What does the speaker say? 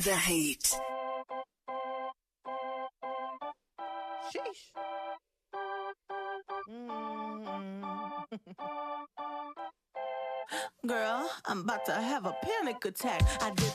The Heat. Sheesh. Girl, I'm about to have a panic attack. I did